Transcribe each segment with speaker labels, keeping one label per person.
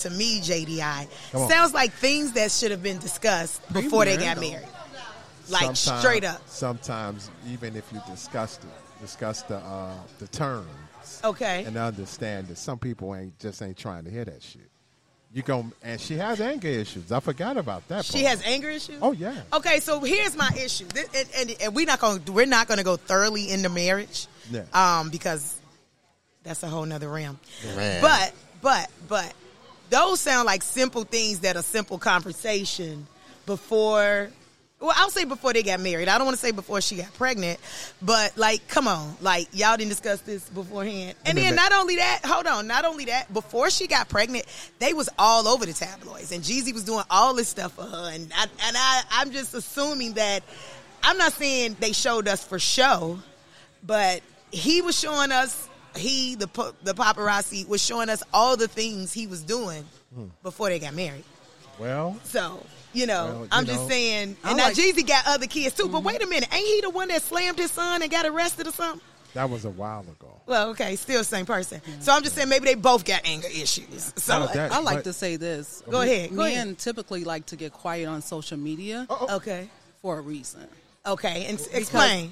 Speaker 1: to me, JDI, sounds like things that should have been discussed before they got married. Like straight up.
Speaker 2: Sometimes, even if you discuss the terms,
Speaker 1: okay,
Speaker 2: and understand that some people ain't trying to hear that shit. And she has anger issues. I forgot about that.
Speaker 1: She has anger issues.
Speaker 2: Oh yeah.
Speaker 1: Okay, so here's my issue, and we're not gonna go thoroughly into marriage, because that's a whole nother realm.
Speaker 3: Man.
Speaker 1: But those sound like simple things that a simple conversation before. Well, I'll say before they got married. I don't want to say before she got pregnant, but like, come on, like y'all didn't discuss this beforehand. And then not only that, before she got pregnant, they was all over the tabloids, and Jeezy was doing all this stuff for her. And I'm just assuming that, I'm not saying they showed us for show, but he was showing us, the paparazzi was showing us all the things he was doing before they got married.
Speaker 2: Well,
Speaker 1: so. I'm just saying, and now Jeezy got other kids too, but wait a minute, ain't he the one that slammed his son and got arrested or something?
Speaker 2: That was a while ago.
Speaker 1: Well, okay, still the same person. So I'm just saying maybe they both got anger issues. So
Speaker 4: I like to say this.
Speaker 1: Go ahead.
Speaker 4: Men typically like to get quiet on social media.
Speaker 1: Okay.
Speaker 4: For a reason.
Speaker 1: Okay, and explain.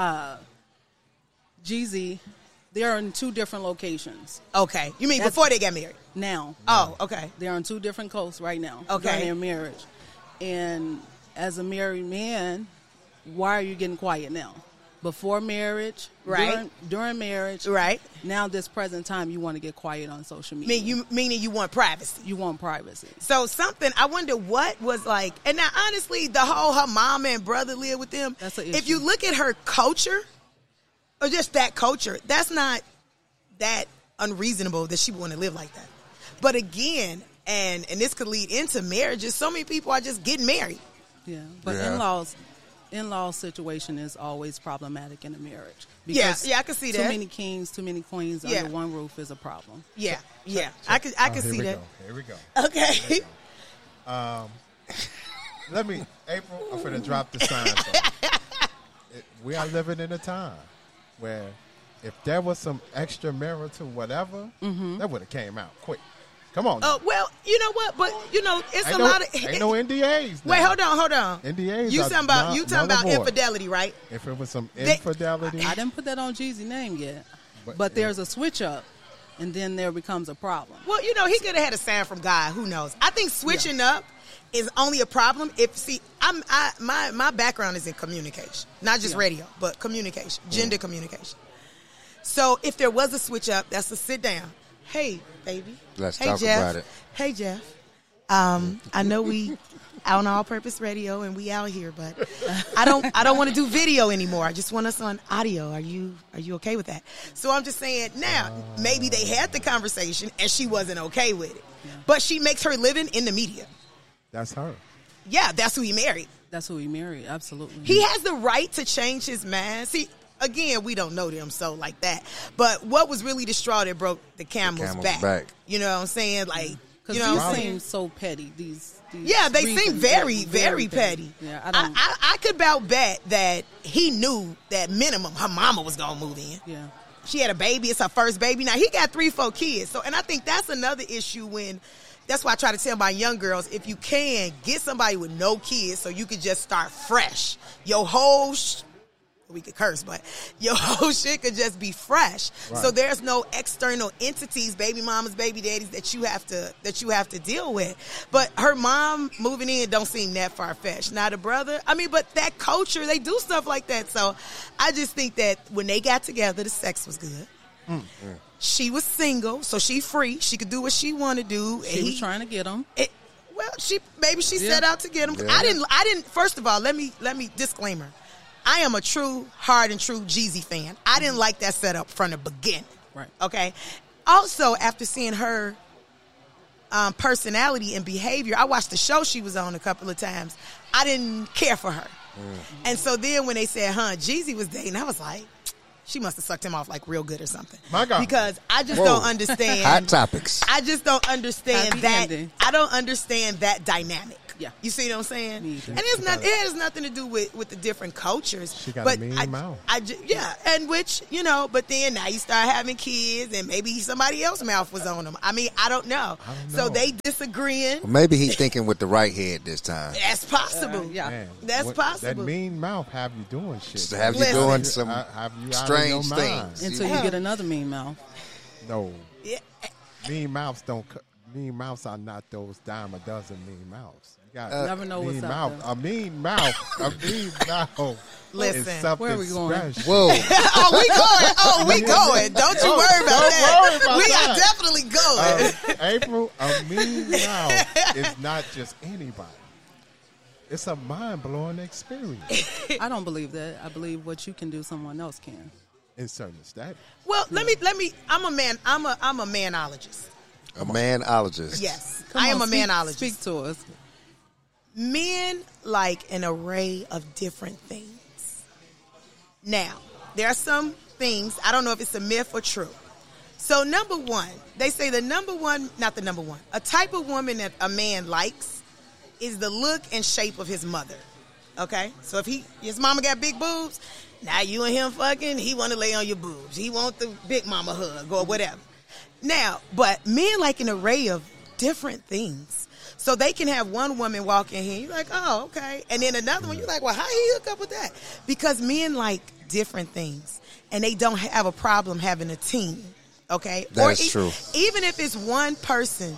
Speaker 4: Jeezy, they're in two different locations.
Speaker 1: Okay. You mean before they got married?
Speaker 4: Now.
Speaker 1: Oh, okay.
Speaker 4: They're on two different coasts right now.
Speaker 1: Okay.
Speaker 4: During their marriage. And as a married man, why are you getting quiet now? Before marriage,
Speaker 1: right?
Speaker 4: During marriage,
Speaker 1: right?
Speaker 4: Now, this present time, you want to get quiet on social media.
Speaker 1: Meaning you want privacy.
Speaker 4: You want privacy.
Speaker 1: So I wonder what was like. And now, honestly, the whole her mama and brother live with them.
Speaker 4: That's an issue.
Speaker 1: If you look at her culture, or just that culture, that's not that unreasonable that she would want to live like that. But again. And this could lead into marriages. So many people are just getting married.
Speaker 4: Yeah, but in-laws situation is always problematic in a marriage.
Speaker 1: Because I can see that.
Speaker 4: Too many kings, too many queens under one roof is a problem.
Speaker 1: Yeah, I can see that.
Speaker 2: Here we go.
Speaker 1: Okay.
Speaker 2: April, I'm going to drop the sign. We are living in a time where if there was some extramarital whatever, that would have came out quick. Come on.
Speaker 1: Well, you know what? But it's a lot of.
Speaker 2: Ain't no NDAs. Now.
Speaker 1: Wait, hold on.
Speaker 2: NDAs.
Speaker 1: You talking about infidelity, right?
Speaker 2: If it was some infidelity,
Speaker 4: I didn't put that on Jeezy's name yet. But there's a switch up, and then there becomes a problem.
Speaker 1: Well, he could have had a sign from God. Who knows? I think switching up is only a problem if my background is in communication, not just radio, but communication, gender communication. So if there was a switch up, that's a sit down. Hey, baby.
Speaker 3: Let's
Speaker 1: talk
Speaker 3: Jeff. About it.
Speaker 1: Hey, Jeff. I know we out on All Purpose Radio and we out here, but I don't want to do video anymore. I just want us on audio. Are you okay with that? So I'm just saying now, maybe they had the conversation and she wasn't okay with it. Yeah. But she makes her living in the media.
Speaker 2: That's her.
Speaker 1: Yeah, that's who he married.
Speaker 4: That's who he married, absolutely.
Speaker 1: He has the right to change his mind. See, again, we don't know them so like that. But what was really the straw that broke the camel's back? You know what I'm saying? Like,
Speaker 4: because these seem so petty. These
Speaker 1: they seem very, very petty.
Speaker 4: Yeah,
Speaker 1: I could about bet that he knew that minimum her mama was gonna move in.
Speaker 4: Yeah,
Speaker 1: she had a baby. It's her first baby. Now he got 3-4 kids. So, and I think that's another issue when. That's why I try to tell my young girls, if you can, get somebody with no kids so you could just start fresh. Your whole we could curse, but your whole shit could just be fresh. Right. So there's no external entities, baby mamas, baby daddies that you have to deal with. But her mom moving in don't seem that far-fetched. Now the brother, but that culture, they do stuff like that. So I just think that when they got together, the sex was good. Mm-hmm. She was single, so she free. She could do what she wanted to do.
Speaker 4: She was trying to get him.
Speaker 1: She set out to get him. Yeah. I didn't. First of all, let me disclaimer. I am a true, hard and true Jeezy fan. I didn't like that setup from the beginning.
Speaker 4: Right.
Speaker 1: Okay. Also, after seeing her personality and behavior, I watched the show she was on a couple of times. I didn't care for her. And so then when they said, Jeezy was dating, I was like, she must have sucked him off like real good or something.
Speaker 2: My God.
Speaker 1: Because I just don't understand.
Speaker 3: Hot topics.
Speaker 1: I just don't understand
Speaker 4: Happy
Speaker 1: that.
Speaker 4: ending.
Speaker 1: I don't understand that dynamic.
Speaker 4: Yeah.
Speaker 1: You see what I'm saying?
Speaker 4: Me too.
Speaker 1: And it has nothing to do with the different cultures.
Speaker 2: She got
Speaker 1: but
Speaker 2: a mean mouth.
Speaker 1: Yeah, and which, but then now you start having kids and maybe somebody else's mouth was on them. I mean, I don't know. So they disagreeing.
Speaker 3: Well, maybe he thinking with the right head this time.
Speaker 1: That's possible.
Speaker 4: Yeah.
Speaker 2: Man,
Speaker 1: That's possible.
Speaker 2: That mean mouth have you doing shit.
Speaker 3: Just have you
Speaker 1: Listen.
Speaker 3: doing some
Speaker 2: have you
Speaker 3: strange
Speaker 2: out of your mind.
Speaker 3: things.
Speaker 4: Until you get another mean mouth.
Speaker 2: No.
Speaker 1: Yeah.
Speaker 2: Mean mouths mean mouths are not those dime a dozen mean mouths. You got
Speaker 4: Never know what's
Speaker 2: mean
Speaker 4: out
Speaker 2: mouth.
Speaker 4: there.
Speaker 2: A mean mouth
Speaker 1: Listen.
Speaker 2: is something
Speaker 4: Where are we going?
Speaker 2: special.
Speaker 3: Whoa.
Speaker 1: we going. Don't you worry about that. We are definitely going.
Speaker 2: April, a mean mouth is not just anybody. It's a mind-blowing experience
Speaker 4: I don't believe that. I believe what you can do, someone else can.
Speaker 2: in certain status.
Speaker 1: Well, let me. I'm a man. I'm a manologist.
Speaker 3: A manologist.
Speaker 1: Yes,
Speaker 4: Come
Speaker 1: I am
Speaker 4: on,
Speaker 1: a manologist.
Speaker 4: Speak to us.
Speaker 1: Men like an array of different things. Now, there are some things, I don't know if it's a myth or true. So number one, they say a type of woman that a man likes is the look and shape of his mother. Okay? So if his mama got big boobs, now you and him fucking, he want to lay on your boobs. He want the big mama hug or whatever. Now, but men like an array of different things. So they can have one woman walk in here, you're like, oh, okay. And then another one, you're like, well, how he hook up with that? Because men like different things, and they don't have a problem having a team, okay?
Speaker 3: That's true.
Speaker 1: Even if it's one person,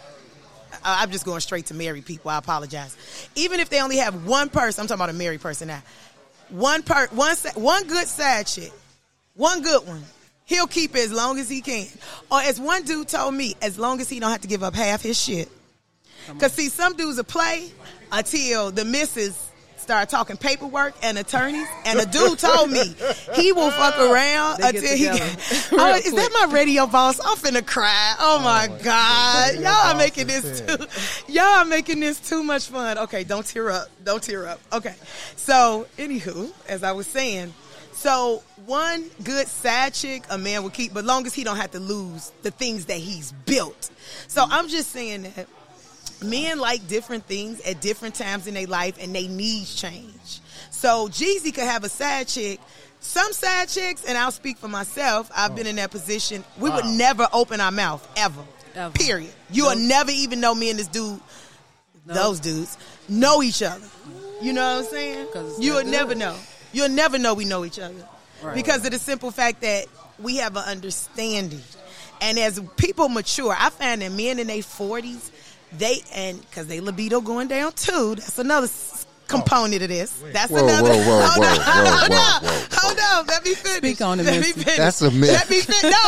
Speaker 1: I'm just going straight to married people, I apologize. Even if they only have one person, I'm talking about a married person now, one good side chick, one good one, he'll keep it as long as he can. Or as one dude told me, as long as he don't have to give up half his shit. Because, see, some dudes will play until the missus start talking paperwork and attorneys. And a dude told me he will fuck around
Speaker 4: They get
Speaker 1: until he
Speaker 4: together
Speaker 1: get.
Speaker 4: real
Speaker 1: Oh, is
Speaker 4: quick.
Speaker 1: that my radio boss? I'm finna cry. Oh, my God.
Speaker 2: Radio
Speaker 1: Y'all are
Speaker 2: boss
Speaker 1: making
Speaker 2: is
Speaker 1: this
Speaker 2: dead.
Speaker 1: y'all are making this too much fun. Okay, don't tear up. Don't tear up. Okay. So, anywho, as I was saying, so one good side chick a man will keep, but long as he don't have to lose the things that he's built. So I'm just saying that men like different things at different times in their life, and they needs change. So Jeezy could have a side chick. Some side chicks, and I'll speak for myself, I've been in that position, we would never open our mouth, ever. Period. You will never even know me and this dude, those dudes, know each other. You know what I'm saying?
Speaker 4: 'Cause
Speaker 1: You
Speaker 4: they're
Speaker 1: will never
Speaker 4: good.
Speaker 1: know. You'll never know we know each other.
Speaker 4: Right.
Speaker 1: Because of the simple fact that we have an understanding. And as people mature, I find that men in their 40s, because they libido going down too, that's another component of this. That's
Speaker 3: Whoa,
Speaker 1: another.
Speaker 3: whoa, whoa,
Speaker 1: Hold
Speaker 3: whoa,
Speaker 1: on,
Speaker 3: whoa, whoa,
Speaker 1: hold on. Let me finish.
Speaker 4: Speak on it,
Speaker 1: Let me
Speaker 4: Missy.
Speaker 1: finish.
Speaker 3: That's a myth.
Speaker 1: Let me finish. No,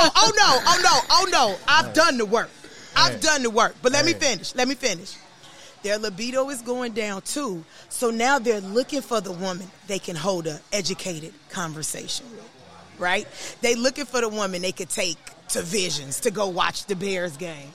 Speaker 1: oh no. I've done the work. I've done the work. But let me finish. Their libido is going down too. So now they're looking for the woman they can hold an educated conversation with. Right? They looking for the woman they could take to Visions to go watch the Bears game.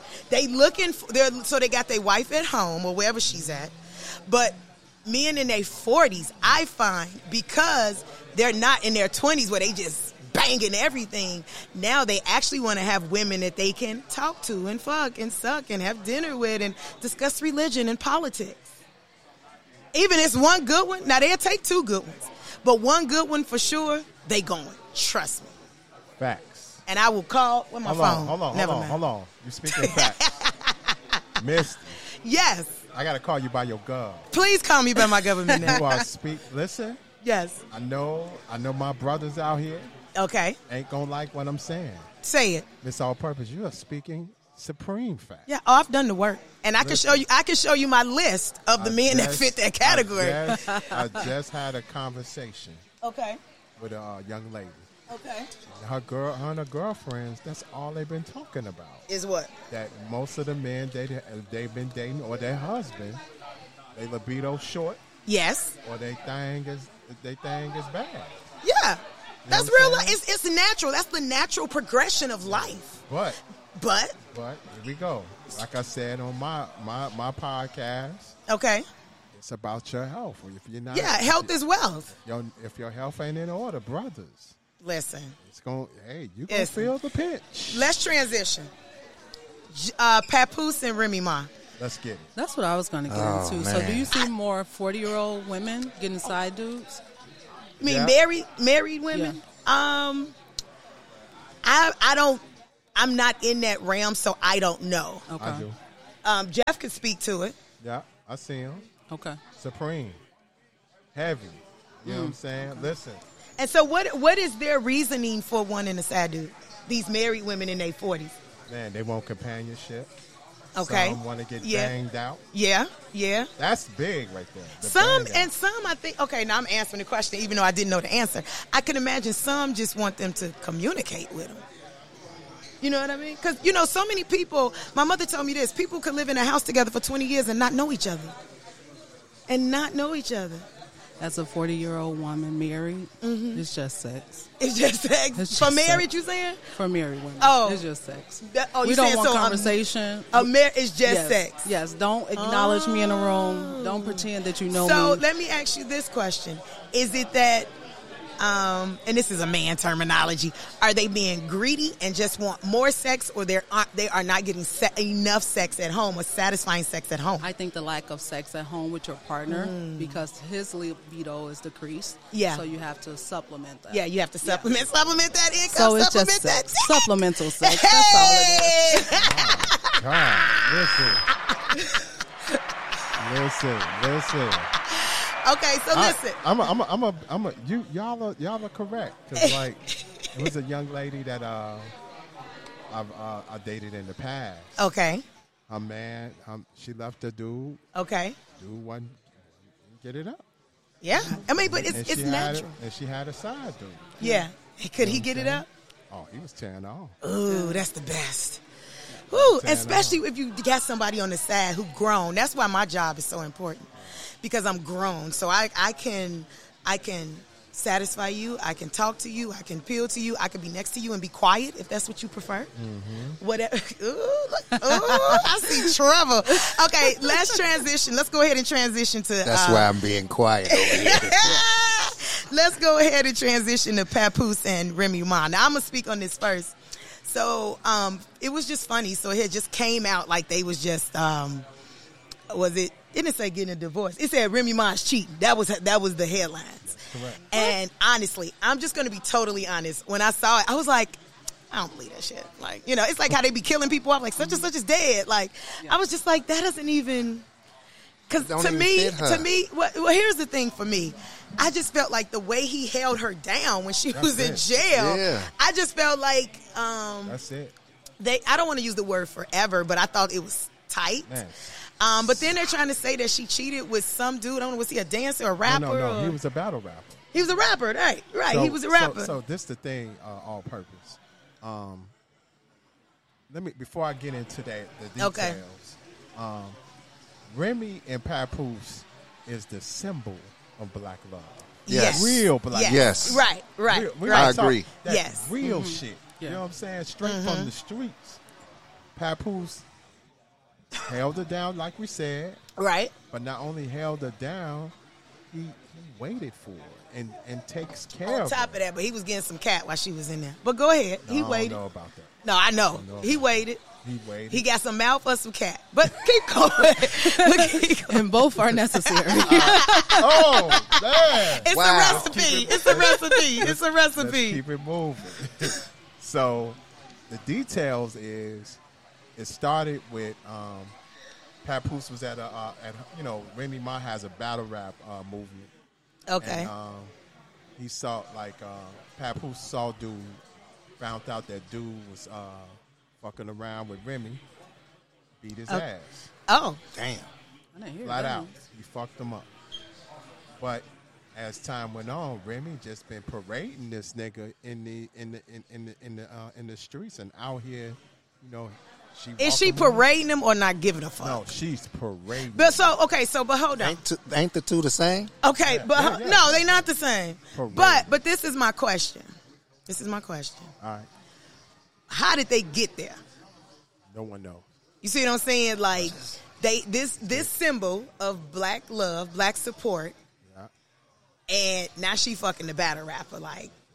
Speaker 1: So they got their wife at home or wherever she's at. But men in their 40s, I find, because they're not in their 20s where they just banging everything, now they actually want to have women that they can talk to and fuck and suck and have dinner with and discuss religion and politics. Even if it's one good one, now they'll take two good ones, but one good one for sure, they going. Trust me.
Speaker 2: Facts.
Speaker 1: And I will call with my phone.
Speaker 2: Hold
Speaker 1: Never mind.
Speaker 2: on. You speaking facts. Misty,
Speaker 1: Yes.
Speaker 2: I got to call you by your gov.
Speaker 1: Please call me by my government
Speaker 2: You
Speaker 1: name.
Speaker 2: are listen,
Speaker 1: Yes.
Speaker 2: I know my brothers out here
Speaker 1: Okay.
Speaker 2: ain't going to like what I'm saying.
Speaker 1: Say it.
Speaker 2: This all purpose. You are speaking supreme facts.
Speaker 1: Yeah. Oh, I've done the work. And I can show you my list of the men that fit that category.
Speaker 2: I just had a conversation
Speaker 1: Okay.
Speaker 2: with a young lady.
Speaker 1: Okay.
Speaker 2: Her and her girlfriends, that's all they've been talking about.
Speaker 1: Is what?
Speaker 2: That most of the men they've been dating, or their husband, they libido short,
Speaker 1: Yes.
Speaker 2: or they thing is bad.
Speaker 1: Yeah. That's
Speaker 2: what I'm
Speaker 1: real life.
Speaker 2: saying?
Speaker 1: It's natural. That's the natural progression of life.
Speaker 2: But
Speaker 1: But
Speaker 2: here we go. Like I said on my podcast,
Speaker 1: okay.
Speaker 2: it's about your health. If you're not,
Speaker 1: Yeah, health is wealth.
Speaker 2: if your health ain't in order, brothers,
Speaker 1: Listen.
Speaker 2: it's going. Hey, you gonna
Speaker 1: Listen.
Speaker 2: feel the pinch.
Speaker 1: Let's transition. Papoose and Remy Ma.
Speaker 2: Let's get it.
Speaker 4: That's what I was going to get into. So, do you see more 40-year-old women getting side dudes?
Speaker 1: I mean, married women.
Speaker 4: Yeah.
Speaker 1: I don't. I'm not in that realm, so I don't know.
Speaker 4: Okay.
Speaker 2: I do.
Speaker 1: Jeff could speak to it.
Speaker 2: Yeah, I see him.
Speaker 4: Okay.
Speaker 2: Supreme. Heavy. You know what I'm saying? Listen.
Speaker 1: And so, what is their reasoning for wanting a side dude? These married women in their 40s.
Speaker 2: Man, they want companionship.
Speaker 1: Okay.
Speaker 2: Some want to get
Speaker 1: Yeah.
Speaker 2: banged out.
Speaker 1: Yeah.
Speaker 2: That's big right there. The
Speaker 1: Some
Speaker 2: bang out.
Speaker 1: and some, I think. Okay, now I'm answering the question, even though I didn't know the answer. I can imagine some just want them to communicate with them. You know what I mean? Because so many people. My mother told me this: people could live in a house together for 20 years and not know each other.
Speaker 4: As a 40-year-old woman married, it's just sex.
Speaker 1: It's just sex.
Speaker 4: It's
Speaker 1: For
Speaker 4: just
Speaker 1: marriage,
Speaker 4: sex.
Speaker 1: you saying?
Speaker 4: For married women,
Speaker 1: Oh.
Speaker 4: it's just sex.
Speaker 1: You
Speaker 4: We don't
Speaker 1: saying
Speaker 4: want
Speaker 1: so,
Speaker 4: conversation.
Speaker 1: It's just
Speaker 4: yes.
Speaker 1: sex.
Speaker 4: Yes, don't acknowledge me in a room. Don't pretend that you know
Speaker 1: So
Speaker 4: me.
Speaker 1: let me ask you this question: is it that, and this is a man terminology, are they being greedy and just want more sex, or they are not getting enough sex at home or satisfying sex at home?
Speaker 4: I think the lack of sex at home with your partner because his libido is decreased.
Speaker 1: Yeah.
Speaker 4: So you have to supplement that.
Speaker 1: Yeah, you have to supplement that income.
Speaker 4: So it's
Speaker 1: supplement
Speaker 4: just
Speaker 1: that
Speaker 4: sex. Supplemental sex. That's all it is.
Speaker 2: God, listen.
Speaker 1: Okay, so listen.
Speaker 2: Y'all are correct, because like it was a young lady that I dated in the past.
Speaker 1: Okay.
Speaker 2: Her man, she left the dude.
Speaker 1: Okay.
Speaker 2: Dude wasn't get it up.
Speaker 1: Yeah. I mean, but
Speaker 2: And
Speaker 1: it's
Speaker 2: she had
Speaker 1: natural.
Speaker 2: and she had a side dude.
Speaker 1: Yeah. Could he get it up?
Speaker 2: Oh, he was tearing off.
Speaker 1: Ooh, that's the best. Ooh,
Speaker 2: Tearing
Speaker 1: especially if you got somebody on the side who grown. That's why my job is so important, because I'm grown. So I can satisfy you. I can talk to you. I can appeal to you. I can be next to you and be quiet if that's what you prefer.
Speaker 2: Mm-hmm.
Speaker 1: Whatever. I see trouble. Okay, let's transition. Let's go ahead and transition to.
Speaker 3: That's why I'm being quiet over here.
Speaker 1: Let's go ahead and transition to Papoose and Remy Ma. Now I'm gonna speak on this first. So it was just funny. So it just came out like they was just it didn't say getting a divorce. It said Remy Ma's cheating. That was the headlines.
Speaker 2: Correct.
Speaker 1: And honestly, I'm just gonna be totally honest. When I saw it, I was like, I don't believe that shit. Like, it's like how they be killing people off. Like such and such is dead. Like, I was just like, that doesn't even. Because
Speaker 3: Don't
Speaker 1: to
Speaker 3: even
Speaker 1: me,
Speaker 3: fit her.
Speaker 1: well, here's the thing for me. I just felt like the way he held her down when she was in
Speaker 2: it.
Speaker 1: jail.
Speaker 3: Yeah.
Speaker 1: I just felt like
Speaker 2: That's it.
Speaker 1: I don't want to use the word forever, but I thought it was tight.
Speaker 2: Man.
Speaker 1: But then they're trying to say that she cheated with some dude. I don't know, was he a dancer or a rapper?
Speaker 2: No.
Speaker 1: or-
Speaker 2: He was a battle rapper.
Speaker 1: He was a rapper, right? Right.
Speaker 2: So-
Speaker 1: He was a rapper.
Speaker 2: So this the thing, all purpose. Before I get into the details.
Speaker 1: Okay.
Speaker 2: Remy and Papoose is the symbol of black love.
Speaker 3: Yes.
Speaker 2: Real black love.
Speaker 3: Yes.
Speaker 1: Right.
Speaker 2: We
Speaker 3: I
Speaker 2: don't talk-
Speaker 3: agree.
Speaker 2: That's
Speaker 1: Yes.
Speaker 2: real shit.
Speaker 4: Yeah.
Speaker 2: You know what I'm saying? Straight from the streets. Papoose held her down, like we said,
Speaker 1: Right.
Speaker 2: but not only held her down, he waited for her and takes care
Speaker 1: On
Speaker 2: of
Speaker 1: top
Speaker 2: her.
Speaker 1: of that, but he was getting some cat while she was in there. But go ahead.
Speaker 2: No,
Speaker 1: He
Speaker 2: I don't
Speaker 1: waited.
Speaker 2: know about that.
Speaker 1: No, I know.
Speaker 2: know
Speaker 1: He
Speaker 2: about
Speaker 1: waited.
Speaker 2: He waited.
Speaker 1: He got some mouth or some cat. But keep going. Keep going.
Speaker 4: And both are necessary.
Speaker 2: Oh, damn.
Speaker 1: It's
Speaker 3: Wow.
Speaker 1: a recipe. It's a recipe. It's a
Speaker 2: Let's
Speaker 1: recipe.
Speaker 2: keep it moving. So, the details is, it started with Papoose was at Remy Ma has a battle rap movement.
Speaker 1: Okay.
Speaker 2: And, he saw Papoose saw dude, found out that dude was fucking around with Remy, beat his ass.
Speaker 1: Oh.
Speaker 3: Damn.
Speaker 4: I didn't hear
Speaker 2: Flat
Speaker 4: that.
Speaker 2: out. He fucked him up. But as time went on, Remy just been parading this nigga in the streets and out here,
Speaker 1: Is she
Speaker 2: walking with him.
Speaker 1: parading him or not giving a fuck?
Speaker 2: No, she's parading.
Speaker 1: But but hold on.
Speaker 3: Ain't the two the same?
Speaker 1: Okay,
Speaker 2: yeah, yeah.
Speaker 1: no, they not the same.
Speaker 2: Parade.
Speaker 1: But this is my question.
Speaker 2: All right.
Speaker 1: How did they get there?
Speaker 2: No one knows.
Speaker 1: You see what I'm saying? Like this symbol of black love, black support,
Speaker 2: Yeah.
Speaker 1: and now she fucking the battle rapper. Like,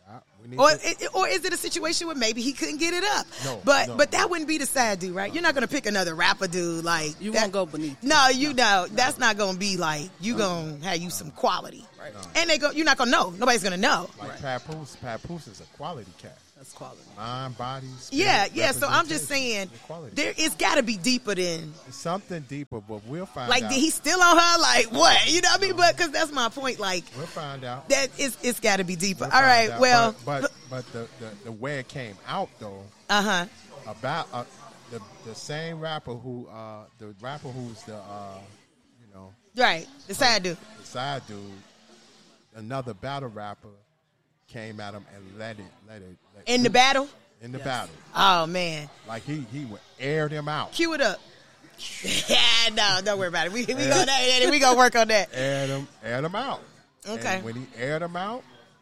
Speaker 2: We need
Speaker 1: Or
Speaker 2: to-
Speaker 1: or is it a situation where maybe he couldn't get it up?
Speaker 2: No,
Speaker 1: but
Speaker 2: no.
Speaker 1: but that wouldn't be the sad dude, right? You're not gonna pick another rapper dude like
Speaker 4: You
Speaker 1: that.
Speaker 4: won't go beneath.
Speaker 1: No, you know that's not gonna be like you gonna have you some quality,
Speaker 4: Right.
Speaker 1: and you're not gonna know. Nobody's gonna know.
Speaker 2: like Papoose is a quality cat.
Speaker 4: That's quality.
Speaker 2: Mind, body, spirit,
Speaker 1: Yeah. So I'm just saying,
Speaker 2: representation, quality.
Speaker 1: it's got to be deeper than
Speaker 2: It's something deeper, but we'll find
Speaker 1: like
Speaker 2: out.
Speaker 1: did he still on her? Like what? You know what I mean? But because that's my point. Like
Speaker 2: We'll find out.
Speaker 1: that it's got to be deeper.
Speaker 2: We'll
Speaker 1: All
Speaker 2: find
Speaker 1: right.
Speaker 2: out.
Speaker 1: Well.
Speaker 2: but the way it came out though
Speaker 1: Uh-huh.
Speaker 2: about the same rapper who's the you know
Speaker 1: Right. The sad dude.
Speaker 2: the side dude, another battle rapper came at him and let
Speaker 1: In the battle.
Speaker 2: in the battle.
Speaker 1: Oh man.
Speaker 2: Like he would aired him out.
Speaker 1: Cue it up. Yeah, no, don't worry about it. We gonna work on that.
Speaker 2: Aired him out.
Speaker 1: Okay.
Speaker 2: And when he aired him out,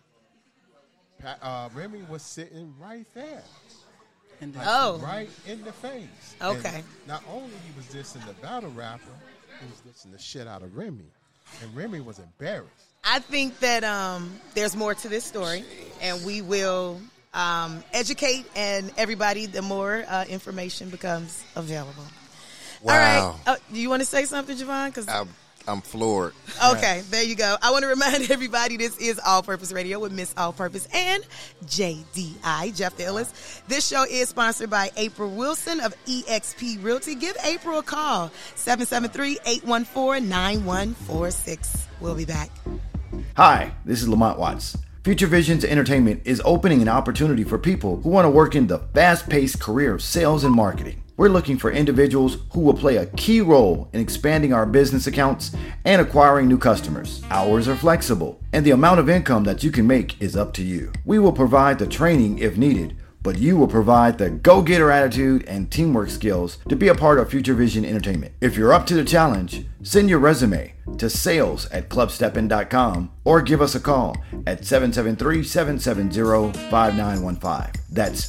Speaker 2: Remy was sitting right there.
Speaker 4: And then,
Speaker 1: Oh.
Speaker 2: Right in the face.
Speaker 1: Okay.
Speaker 2: And not only he was dissing the battle rapper, he was dissing the shit out of Remy. And Remy was embarrassed.
Speaker 1: I think that there's more to this story, and we will educate and everybody the more information becomes available.
Speaker 3: Wow.
Speaker 1: All right. Do you want to say something, Javon? Because
Speaker 3: I'm floored.
Speaker 1: okay, there you go. I want to remind everybody this is All Purpose Radio with Miss All Purpose and JDI, Jeff the Illest. This show is sponsored by April Wilson of eXp Realty. Give April a call, 773-814-9146. We'll be back.
Speaker 5: Hi, this is Lamont Watts. Future Visions Entertainment is opening an opportunity for people who want to work in the fast-paced career of sales and marketing. We're looking for individuals who will play a key role in expanding our business accounts and acquiring new customers. Hours are flexible, and the amount of income that you can make is up to you. We will provide the training if needed, but you will provide the go-getter attitude and teamwork skills to be a part of Future Vision Entertainment. If you're up to the challenge, send your resume to sales@clubsteppin.com or give us a call at 773-770-5915. That's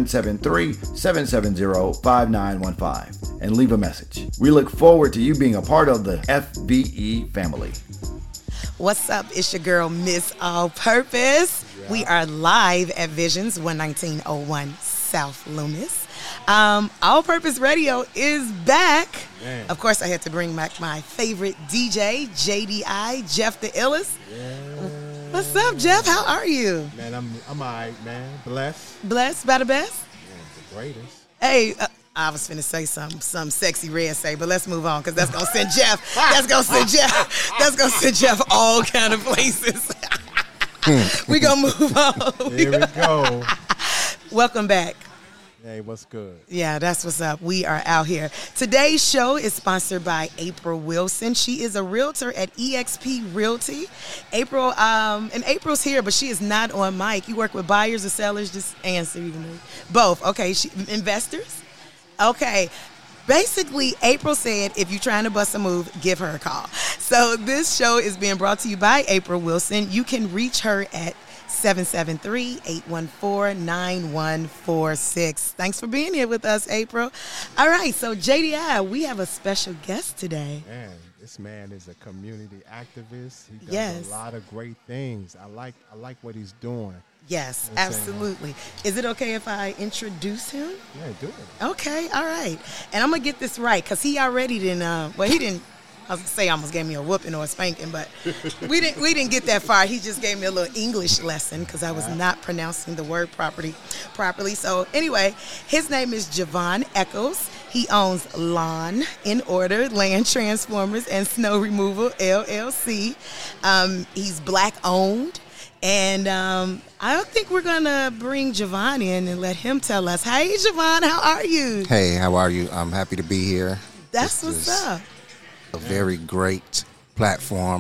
Speaker 5: 773-770-5915 and leave a message. We look forward to you being a part of the FVE family.
Speaker 1: What's up? It's your girl, Miss All Purpose. We are live at Visions 11901 South Loomis. All Purpose Radio is back.
Speaker 2: Man.
Speaker 1: Of course, I had to bring back my favorite DJ, JDI, Jeff the Illest.
Speaker 2: Yeah.
Speaker 1: What's up, Jeff? How are you?
Speaker 2: Man, I'm all right, man. Blessed.
Speaker 1: Blessed by the best?
Speaker 2: Man, the greatest.
Speaker 1: Hey, I was finna say some sexy red say, but let's move on because that's gonna send Jeff. That's gonna send Jeff all kind of places. We gonna move on.
Speaker 2: Here we go.
Speaker 1: Welcome back.
Speaker 2: Hey, what's good?
Speaker 1: Yeah, that's what's up. We are out here. Today's show is sponsored by April Wilson. She is a realtor at eXp Realty. April, and April's here, but she is not on mic. You work with buyers or sellers? Just answer even. Both. Okay. Investors? Okay. Basically, April said, if you're trying to bust a move, give her a call. So this show is being brought to you by April Wilson. You can reach her at 773-814-9146. Thanks for being here with us, April. All right, so JDI, we have a special guest today.
Speaker 2: Man, this man is a community activist. He does
Speaker 1: Yes.
Speaker 2: a lot of great things. I like what he's doing.
Speaker 1: Yes,
Speaker 2: Yes,
Speaker 1: absolutely. Is it okay if I introduce him?
Speaker 2: Yeah, do it.
Speaker 1: Okay, all right. And I'm going to get this right because he already didn't, he didn't, I was going to say almost gave me a whooping or a spanking, but we didn't get that far. He just gave me a little English lesson because I was not pronouncing the word properly. So anyway, his name is Javon Echols. He owns Lawn in Order, Land Transformers, and Snow Removal, LLC. He's Black owned. And I think we're going to bring Javon in and let him tell us. Hey, Javon, how are you?
Speaker 3: Hey, how are you? I'm happy to be here.
Speaker 1: That's
Speaker 3: This
Speaker 1: what's
Speaker 3: is
Speaker 1: up.
Speaker 3: A very great platform.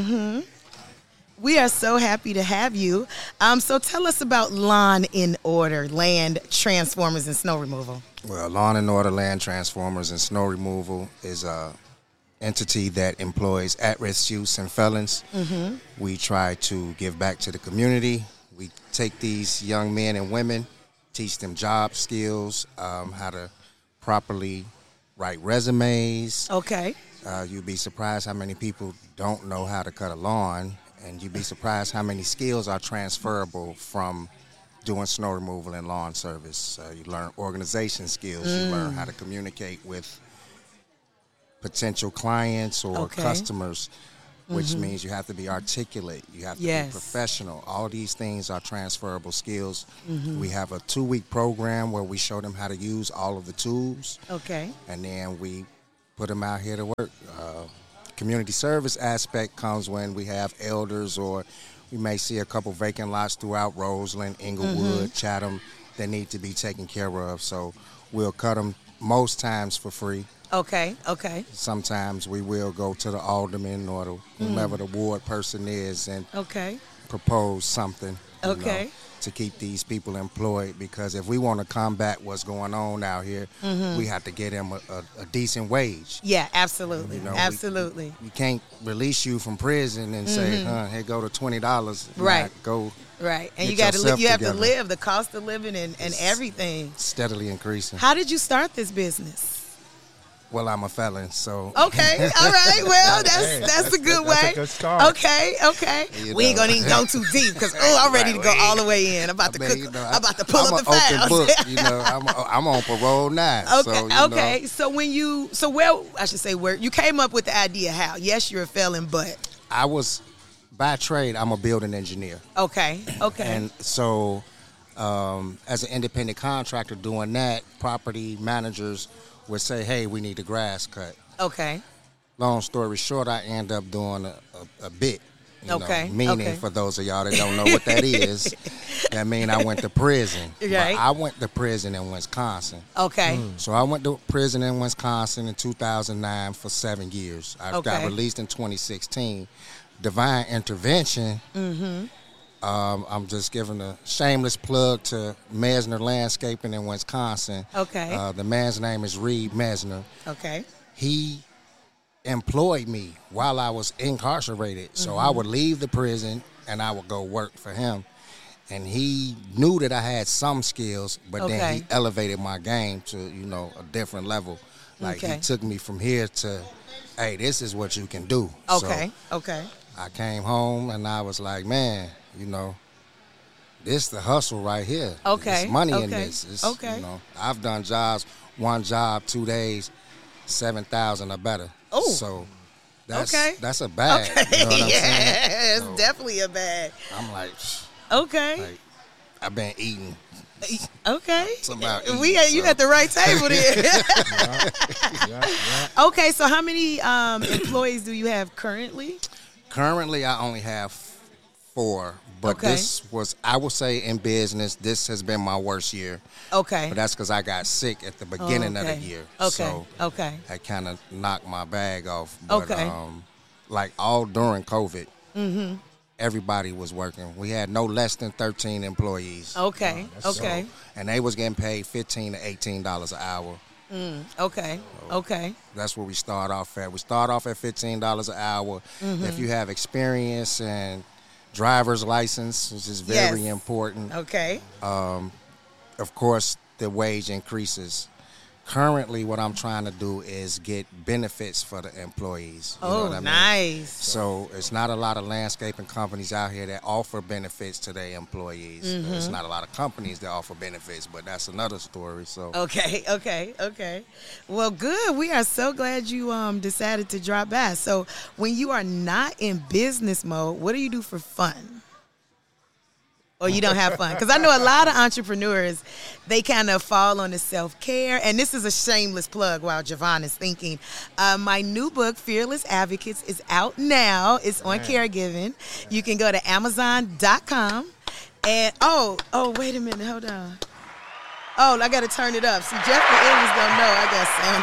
Speaker 1: We are so happy to have you. So tell us about Lawn in Order, Land Transformers, and Snow Removal.
Speaker 3: Well, Lawn and Order Land Transformers and Snow Removal is a entity that employs at-risk youths and felons. We try to give back to the community. We take these young men and women, teach them job skills, how to properly write resumes.
Speaker 1: Okay.
Speaker 3: You'd be surprised how many people don't know how to cut a lawn And you'd be surprised how many skills are transferable from doing snow removal and lawn service. You learn organization skills. You learn how to communicate with potential clients or customers, which means you have to be articulate. You have to be professional. All these things are transferable skills. We have a 2-week program where we show them how to use all of the tools.
Speaker 1: Okay.
Speaker 3: And then we put them out here to work. Community service aspect comes when we have elders, or we may see a couple vacant lots throughout Roseland, Inglewood, Chatham that need to be taken care of. So we'll cut them most times for free.
Speaker 1: Okay.
Speaker 3: Sometimes we will go to the alderman or whomever the ward person is and propose something. You know, to keep these people employed, because if we want to combat what's going on out here, we have to get them a decent wage.
Speaker 1: Yeah, absolutely.
Speaker 3: You know,
Speaker 1: absolutely.
Speaker 3: We can't release you from prison and say, hey, go to $20.
Speaker 1: Right.
Speaker 3: Go.
Speaker 1: Right. And you
Speaker 3: got to
Speaker 1: you have to live, the cost of living and everything.
Speaker 3: Steadily increasing.
Speaker 1: How did you start this business?
Speaker 3: Well, I'm a felon, so.
Speaker 1: Okay, all right. Well, that's a good way.
Speaker 2: That's a good start.
Speaker 1: Okay. We ain't gonna even go too deep because I'm ready to go all the way in. I'm about to cook. I'm about to pull up the files.
Speaker 3: Open book, you know. I'm on parole now.
Speaker 1: Okay. So where you came up with the idea? How? Yes, you're a felon, but
Speaker 3: I was by trade. I'm a building engineer.
Speaker 1: Okay.
Speaker 3: And so, as an independent contractor doing that, property managers would say, hey, we need the grass cut.
Speaker 1: Okay.
Speaker 3: Long story short, I end up doing a bit. Meaning, for those of y'all that don't know what that is, that mean I went to prison.
Speaker 1: Right.
Speaker 3: But I went to prison in Wisconsin.
Speaker 1: Okay.
Speaker 3: So I went to prison in Wisconsin in 2009 for 7 years. I got released in 2016. Divine intervention. I'm just giving a shameless plug to Mesner Landscaping in Wisconsin.
Speaker 1: Okay.
Speaker 3: The man's name is Reed Mesner.
Speaker 1: Okay.
Speaker 3: He employed me while I was incarcerated. So I would leave the prison and I would go work for him. And he knew that I had some skills, but then he elevated my game to, a different level. Like he took me from here to, hey, this is what you can do.
Speaker 1: Okay.
Speaker 3: So I came home and I was like, man, this the hustle right here.
Speaker 1: Okay.
Speaker 3: There's money in this. I've done jobs, one job, 2 days, 7,000 or better.
Speaker 1: Oh.
Speaker 3: So that's a bag.
Speaker 1: Okay.
Speaker 3: You know what I'm saying?
Speaker 1: It's definitely a bag.
Speaker 3: I'm like, I've been eating.
Speaker 1: Okay.
Speaker 3: Eating,
Speaker 1: you got the right table there.
Speaker 2: Yeah.
Speaker 1: Okay, so how many employees do you have currently?
Speaker 3: Currently, I only have 4. But this was, I would say in business, this has been my worst year. Okay. But that's because I got sick at the beginning of the year. So that kind of knocked my bag off. But, like all during COVID, everybody was working. We had no less than 13 employees.
Speaker 1: Okay.
Speaker 3: And they was getting paid $15 to $18 an hour.
Speaker 1: Okay.
Speaker 3: That's where we start off at. We start off at $15 an hour. If you have experience and driver's license, which is very important.
Speaker 1: Okay.
Speaker 3: Of course, the wage increases. Currently, what I'm trying to do is get benefits for the employees. You know what I mean?
Speaker 1: Nice.
Speaker 3: So it's not a lot of landscaping companies out here that offer benefits to their employees. There's not a lot of companies that offer benefits, but that's another story. So
Speaker 1: Okay. Well, good. We are so glad you decided to drop by. So when you are not in business mode, what do you do for fun? Or you don't have fun? Because I know a lot of entrepreneurs, they kind of fall on the self-care. And this is a shameless plug while Javon is thinking. My new book, Fearless Advocates, is out now. It's on caregiving. You can go to Amazon.com. And, wait a minute. Hold on. Oh, I got to turn it up. See, Jeff and Amos don't know I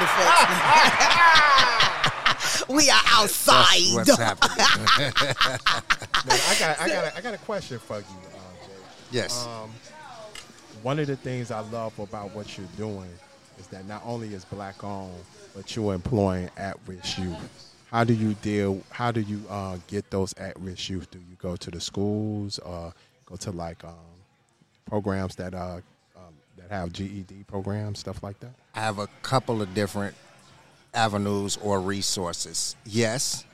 Speaker 1: got sound effects. We are outside.
Speaker 3: What's happening?
Speaker 2: Now, I got a question for you, Jay.
Speaker 3: Yes.
Speaker 2: One of the things I love about what you're doing is that not only is black owned, but you're employing at-risk youth. How do you get those at-risk youth? Do you go to the schools or go to programs that have GED programs, stuff like that?
Speaker 3: I have a couple of different avenues or resources. Yes,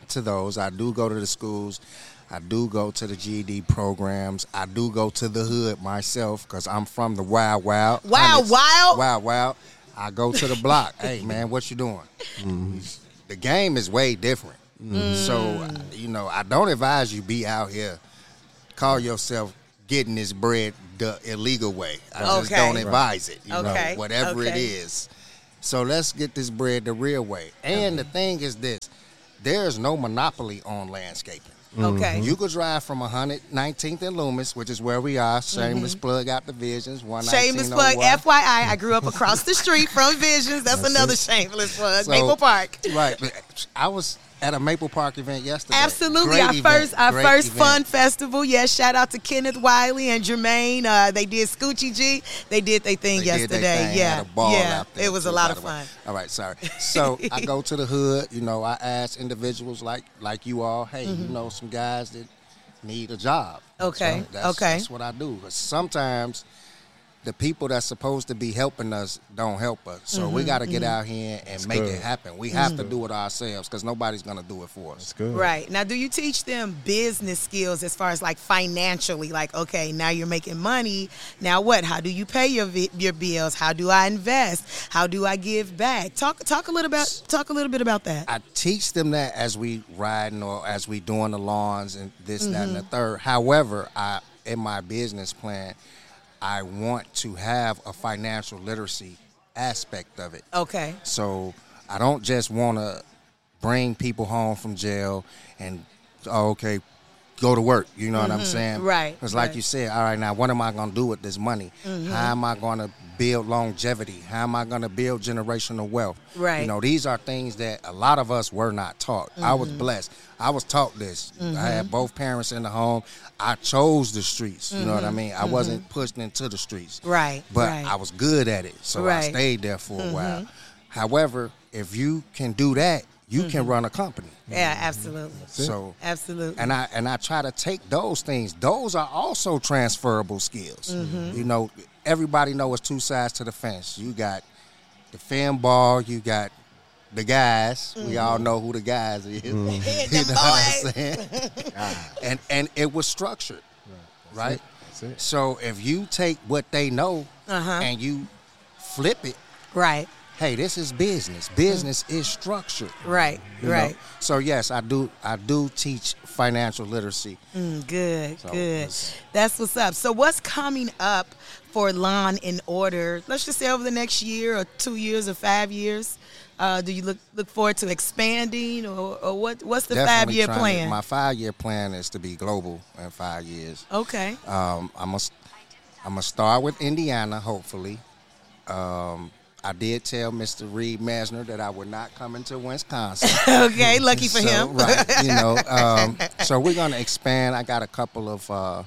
Speaker 3: to those. I do go to the schools. I do go to the GED programs. I do go to the hood myself because I'm from the wild.
Speaker 1: Wild.
Speaker 3: Wild. I go to the block. Hey, man, what you doing? The game is way different. So, I don't advise you be out here, call yourself getting this bread the illegal way. I just don't advise it, whatever it is. So let's get this bread the real way. And the thing is this, there's no monopoly on landscaping.
Speaker 1: Okay.
Speaker 3: You could drive from 119th and Loomis, which is where we are. Shameless plug out the Visions.
Speaker 1: Shameless plug. FYI, I grew up across the street from Visions. That's another shameless plug.
Speaker 3: So,
Speaker 1: Maple Park.
Speaker 3: Right. I was at a Maple Park event yesterday.
Speaker 1: Absolutely. Our first fun festival. Yes, shout out to Kenneth Wiley and Jermaine. They did Scoochie G. They did their thing yesterday.
Speaker 3: Had a ball out there.
Speaker 1: It was a lot of fun.
Speaker 3: All right, sorry. So I go to the hood. I ask individuals like you all, hey, some guys that need a job.
Speaker 1: Okay.
Speaker 3: So that's what I do. 'Cause sometimes the people that's supposed to be helping us don't help us. So we got to get out here and make it happen. We have to do it ourselves because nobody's going to do it for us.
Speaker 2: That's good.
Speaker 1: Right. Now, do you teach them business skills as far as like financially? Like, okay, now you're making money. Now what? How do you pay your bills? How do I invest? How do I give back? Talk a little bit about that.
Speaker 3: I teach them that as we riding or as we doing the lawns and this, that, and the third. However, in my business plan, I want to have a financial literacy aspect of it.
Speaker 1: Okay.
Speaker 3: So I don't just want to bring people home from jail and, go to work. You know what I'm saying?
Speaker 1: Right.
Speaker 3: Because like you said, all right, now what am I going to do with this money? How am I going to build longevity? How am I going to build generational wealth?
Speaker 1: Right.
Speaker 3: These are things that a lot of us were not taught. I was blessed. I was taught this. I had both parents in the home. I chose the streets. You know what I mean? I wasn't pushed into the streets.
Speaker 1: Right.
Speaker 3: But I was good at it. So I stayed there for a while. However, if you can do that, you can run a company.
Speaker 1: Yeah, absolutely.
Speaker 3: So
Speaker 1: absolutely.
Speaker 3: And I try to take those things. Those are also transferable skills. Everybody knows two sides to the fence. You got the fan ball, you got the guys. We all know who the guys is. You know what I'm saying? and it was structured. Right?
Speaker 2: That's it.
Speaker 3: So if you take what they know and you flip it.
Speaker 1: Right.
Speaker 3: Hey, this is business. Business is structured.
Speaker 1: Right,
Speaker 3: you know? So yes, I do teach financial literacy.
Speaker 1: Good. That's what's up. So what's coming up for Lawn and Order? Let's just say over the next year or 2 years or 5 years. Do you look forward to expanding or what's the 5-year plan?
Speaker 3: My 5-year plan is to be global in 5 years.
Speaker 1: Okay.
Speaker 3: I'm gonna start with Indiana, hopefully. I did tell Mr. Reed Mesner that I would not come into Wisconsin.
Speaker 1: Okay, lucky for him.
Speaker 3: Right, so we're going to expand. I got a couple of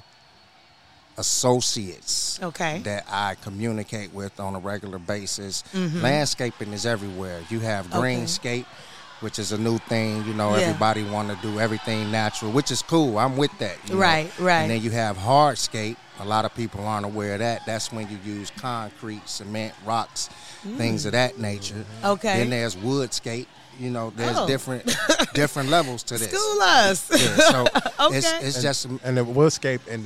Speaker 3: associates that I communicate with on a regular basis. Landscaping is everywhere. You have greenscape, which is a new thing. Everybody want to do everything natural, which is cool. I'm with that.
Speaker 1: Right.
Speaker 3: And then you have hardscape. A lot of people aren't aware of that. That's when you use concrete, cement, rocks, things of that nature.
Speaker 1: Okay.
Speaker 3: Then there's woodscape. There's different levels to this.
Speaker 1: School us.
Speaker 3: Yeah, so it's just
Speaker 2: and the woodscape and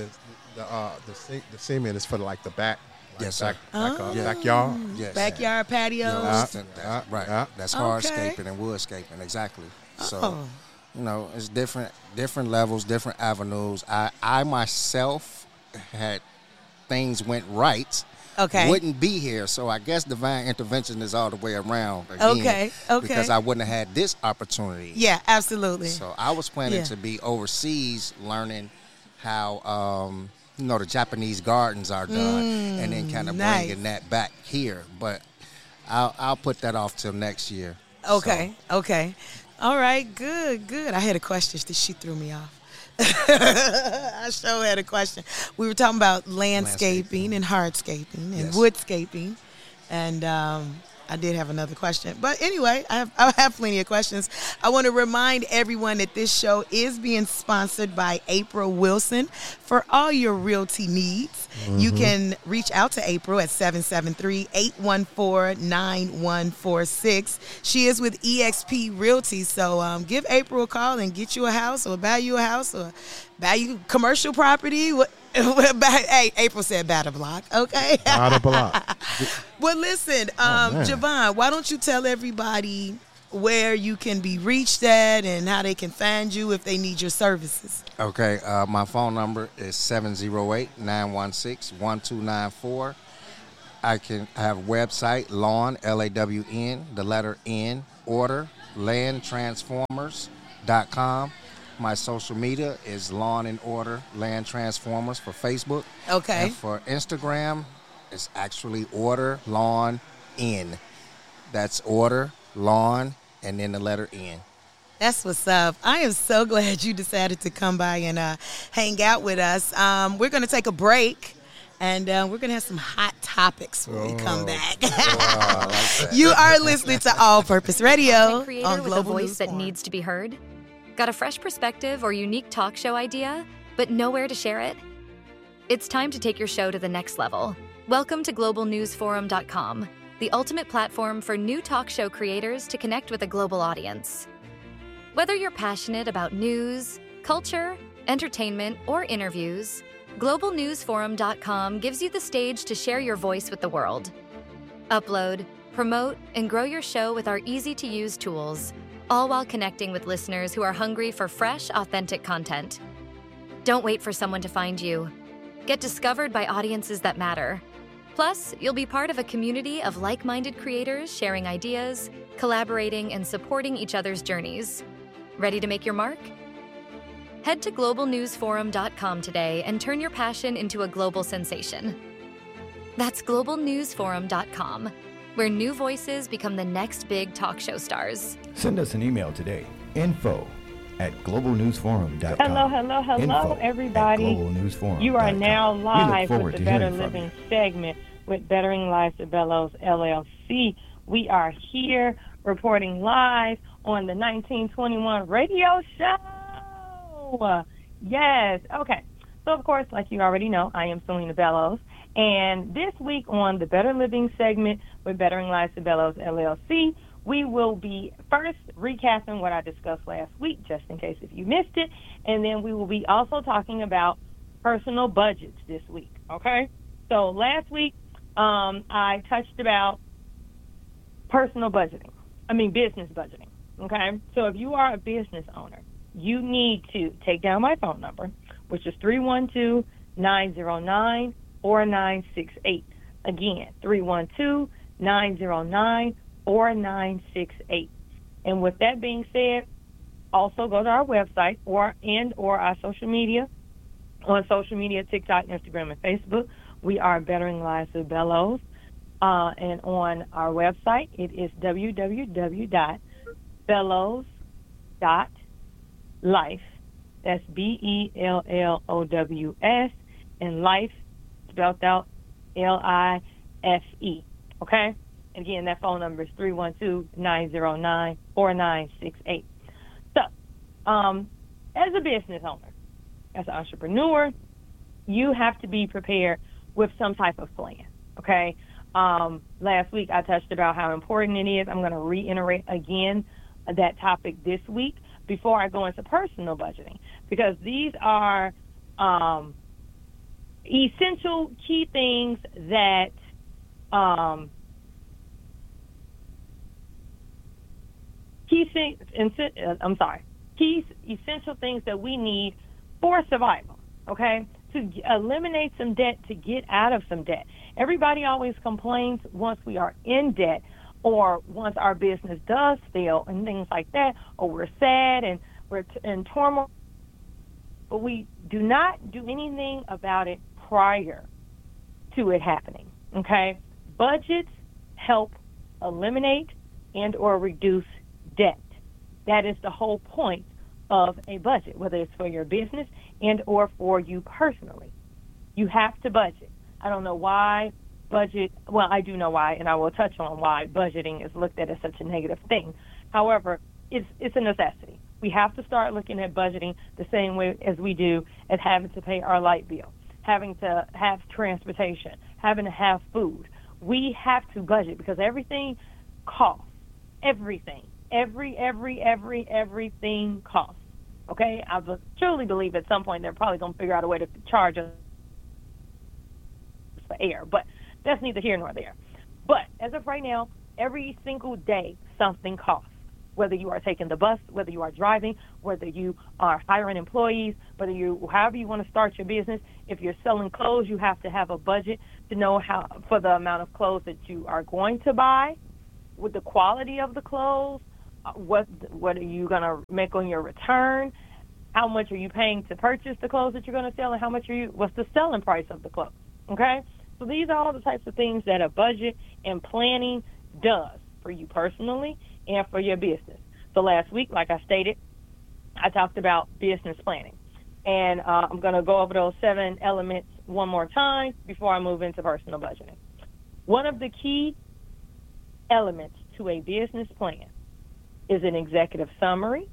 Speaker 2: the cement is for like the back. Backyard.
Speaker 3: Yes.
Speaker 1: Backyard patios.
Speaker 3: Right. That's hardscaping and woodscaping, exactly. So, it's different levels, different avenues. I myself had things went right. Wouldn't be here. So I guess divine intervention is all the way around again. Okay. Because I wouldn't have had this opportunity.
Speaker 1: Yeah, absolutely.
Speaker 3: So I was planning to be overseas learning how the Japanese gardens are done and then kind of bringing that back here. But I'll put that off till next year.
Speaker 1: Okay. All right, good. I had a question that she threw me off. I sure had a question. We were talking about landscaping and hardscaping and woodscaping. And I did have another question. But anyway, I have plenty of questions. I want to remind everyone that this show is being sponsored by April Wilson for all your realty needs. You can reach out to April at 773-814-9146. She is with eXp Realty. So give April a call and get you a house or buy you a house or buy you commercial property. Hey, April said batter block, okay?
Speaker 2: Batter block.
Speaker 1: Well, listen, Javon, why don't you tell everybody where you can be reached at and how they can find you if they need your services?
Speaker 3: Okay, my phone number is 708-916-1294. I have a website, Lawn, L-A-W-N, the letter N, order, landtransformers.com. My social media is Lawn and Order Land Transformers for Facebook.
Speaker 1: Okay.
Speaker 3: And for Instagram, it's actually Order Lawn N. That's Order Lawn and then the letter N.
Speaker 1: That's what's up. I am so glad you decided to come by and hang out with us. We're going to take a break. And we're going to have some hot topics when we come back. You are listening to All Purpose Radio on
Speaker 6: with a voice that needs to be heard. Got a fresh perspective or unique talk show idea, but nowhere to share it? It's time to take your show to the next level. Welcome to globalnewsforum.com, the ultimate platform for new talk show creators to connect with a global audience. Whether you're passionate about news, culture, entertainment, or interviews, globalnewsforum.com gives you the stage to share your voice with the world. Upload, promote, and grow your show with our easy-to-use tools, all while connecting with listeners who are hungry for fresh, authentic content. Don't wait for someone to find you. Get discovered by audiences that matter. Plus, you'll be part of a community of like-minded creators sharing ideas, collaborating, and supporting each other's journeys. Ready to make your mark? Head to globalnewsforum.com today and turn your passion into a global sensation. That's globalnewsforum.com, where new voices become the next big talk show stars.
Speaker 5: Send us an email today, info@globalnewsforum.com.
Speaker 7: Hello, everybody. You are now live with the Better Living segment with Bettering Lives of Bellows, LLC. We are here reporting live on the 1921 radio show. Yes. Okay. So, of course, like you already know, I am Selena Bellows. And this week on the Better Living segment with Bettering Lives of Bellows, LLC, we will be first recapping what I discussed last week, just in case if you missed it. And then we will be also talking about personal budgets this week. Okay? So last week, I touched about business budgeting. Okay? So if you are a business owner, you need to take down my phone number, which is 312-909-4968. Again, 312-909-4968. And with that being said, also go to our website or our social media. On social media, TikTok, Instagram, and Facebook, we are Bettering Lives of Bellows. And on our website, it is www.bellows.life. That's BELLOWS, and life spelled out LIFE. Okay? And again, that phone number is 312-909-4968. So, as a business owner, as an entrepreneur, you have to be prepared with some type of plan. Okay? Last week I touched about how important it is. I'm going to reiterate again that topic this week before I go into personal budgeting, because these are essential key things that key essential things that we need for survival, okay? To eliminate some debt, to get out of some debt. Everybody always complains once we are in debt or once our business does fail and things like that, or we're sad and we're in turmoil, but we do not do anything about it prior to it happening, okay? Budgets help eliminate and or reduce debt. That is the whole point of a budget, whether it's for your business and or for you personally. You have to budget. I don't know why budget, well, I do know why, and I will touch on why budgeting is looked at as such a negative thing. However, it's a necessity. We have to start looking at budgeting the same way as we do as having to pay our light bill, having to have transportation, having to have food. We have to budget because everything costs. Everything. Everything costs. Okay? I truly believe at some point they're probably going to figure out a way to charge us for air, but that's neither here nor there. But as of right now, every single day something costs. Whether you are taking the bus, whether you are driving, whether you are hiring employees, however you want to start your business. If you're selling clothes, you have to have a budget to know for the amount of clothes that you are going to buy, with the quality of the clothes, what are you going to make on your return, how much are you paying to purchase the clothes that you're going to sell, and what's the selling price of the clothes, okay? So these are all the types of things that a budget and planning does for you personally and for your business. So last week, like I stated, I talked about business planning. And I'm going to go over those 7 elements one more time before I move into personal budgeting. One of the key elements to a business plan is an executive summary.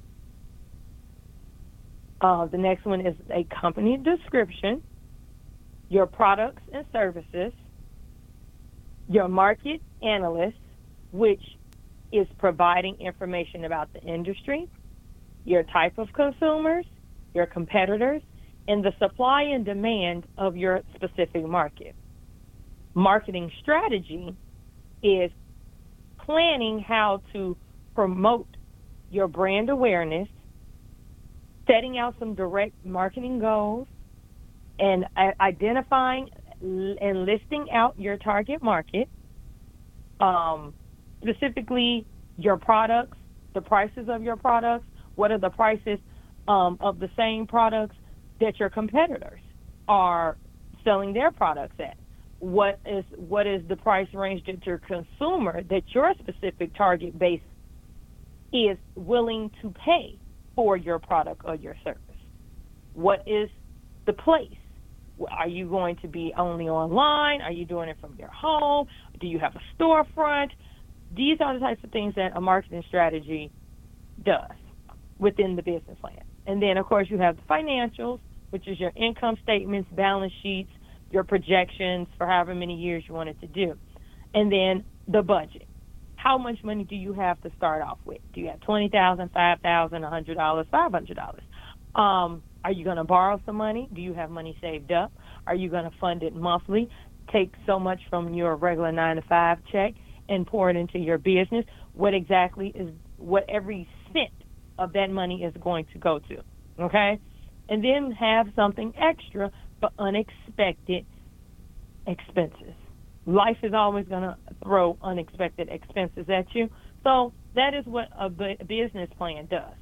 Speaker 7: The next one is a company description, your products and services, your market analyst, which is providing information about the industry, your type of consumers, your competitors, and the supply and demand of your specific market. Marketing strategy is planning how to promote your brand awareness, setting out some direct marketing goals, and identifying and listing out your target market, specifically your products, the prices of your products, what are the prices of the same products that your competitors are selling their products at. What is the price range that your consumer, that your specific target base is willing to pay for your product or your service? What is the place? Are you going to be only online? Are you doing it from your home? Do you have a storefront? These are the types of things that a marketing strategy does within the business plan. And then, of course, you have the financials, which is your income statements, balance sheets, your projections for however many years you want it to do. And then the budget. How much money do you have to start off with? Do you have $20,000, $5,000, $100, $500? Are you going to borrow some money? Do you have money saved up? Are you going to fund it monthly? Take so much from your regular 9-to-5 check and pour it into your business? What every cent of that money is going to go to, okay? And then have something extra for unexpected expenses. Life is always going to throw unexpected expenses at you. So that is what a business plan does.